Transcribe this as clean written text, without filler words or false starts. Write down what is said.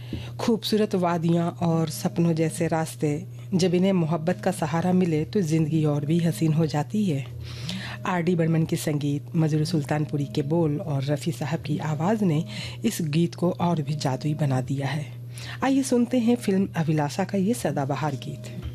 खूबसूरत वादियाँ और सपनों जैसे रास्ते, जब इन्हें मोहब्बत का सहारा मिले तो ज़िंदगी और भी हसीन हो जाती है। आर.डी. बर्मन के संगीत, मजरू सुल्तानपुरी के बोल और रफ़ी साहब की आवाज़ ने इस गीत को और भी जादुई बना दिया है। आइए सुनते हैं फिल्म अभिलाषा का ये सदाबहार गीत।